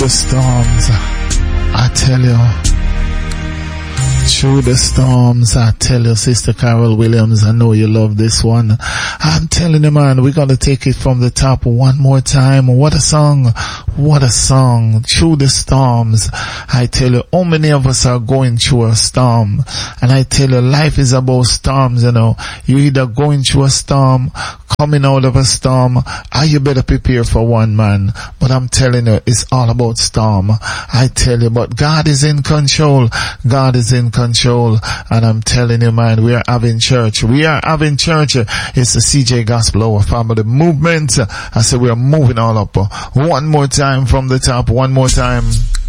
The storms, I tell you. Through the storms, I tell you, Sister Carol Williams, I know you love this one. I'm telling you, man, we're gonna take it from the top one more time. What a song. What a song. Through the storms. I tell you, how many of us are going through a storm? And I tell you, life is about storms, you know. You're either going through a storm, coming out of a storm, or you better prepare for one, man. But I'm telling you, it's all about storm. I tell you, but God is in control. God is in control. And I'm telling you, man, we are having church. We are having church. It's the CJ Gospel Hour Family Movement. I said we are moving all up. One more time from the top. One more time.